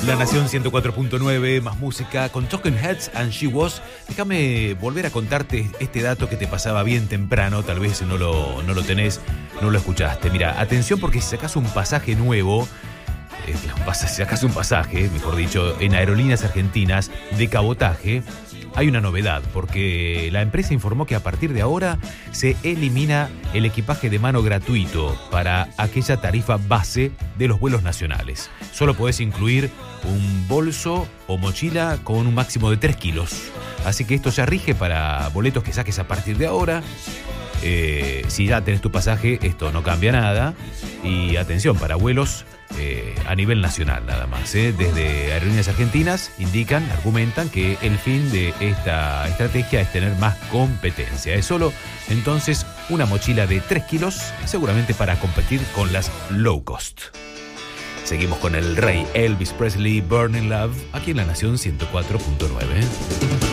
La Nación 104.9, más música, con Talking Heads and She Was. Déjame volver a contarte este dato que te pasaba bien temprano, tal vez no lo tenés, no lo escuchaste. Mira, atención porque si sacás un pasaje nuevo, si sacás un pasaje, mejor dicho, en Aerolíneas Argentinas de cabotaje, hay una novedad, porque la empresa informó que a partir de ahora se elimina el equipaje de mano gratuito para aquella tarifa base de los vuelos nacionales. Solo podés incluir un bolso o mochila con un máximo de 3 kilos. Así que esto ya rige para boletos que saques a partir de ahora. Si ya tenés tu pasaje, esto no cambia nada. Y atención, para vuelos a nivel nacional nada más. Desde Aerolíneas Argentinas argumentan que el fin de esta estrategia es tener más competencia. Es solo entonces una mochila de 3 kilos, seguramente para competir con las low cost. Seguimos con el rey Elvis Presley, Burning Love, aquí en La Nación 104.9.